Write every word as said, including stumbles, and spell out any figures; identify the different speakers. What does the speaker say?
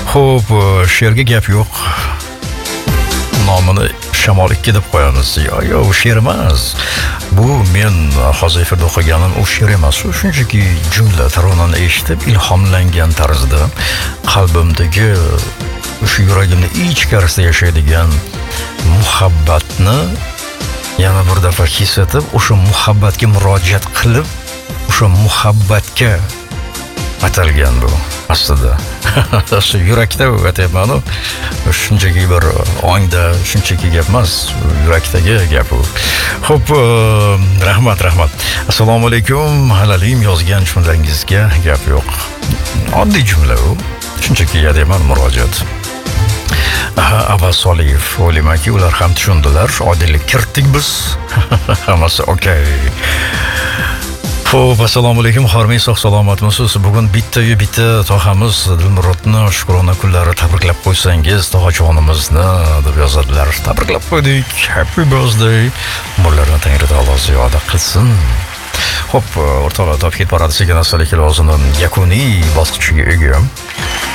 Speaker 1: Xo'p, she'rga gap yo'q. Nomini Shamol ikki deb qo'yamiz. Yo, yo, u she'r emas. Bu men hozir efirda o'qiganim u she'r emas. U shunchaki jumla taronani eshitib ilhomlangan tarzda qalbimdagi o'sha yuragimni ichkarisida yashaydigan muhabbatni yana bir daf'a his etib, o'sha muhabbatga murojaat qilib, o'sha muhabbatga atalgan bu aslida. Shu yurakda aytyapman-ku. Shunchaki bir ongda shunchaki gap emas, yurakdagi gap u. Xo'p, rahmat, rahmat. Assalomu alaykum. Halalim yozgan jumlangizga gap yo'q. Oddiy jumla u. Shunchaki aytyapman murojaat. Abbas Soliyev, o'ylaymanki, ular ham tushundilar. Oydinlik kiritdik biz. Hammasi okey. Xo'p, assalomu alaykum, xormay sog' salomatmisiz? Bugun bitta-yu bitta Tohamiz Dilmurodni shukrona kunlari tabriklab qo'ysangiz, Tohajonimizni deb yozadilar. Tabriklab qo'ydik. Happy birthday. Umrlarini Tangri taolo ziyoda qilsin. Xo'p, o'rtoqlar, topib ketib boradi sekin-astalik lozimdan yakuniy bosqichiga ega.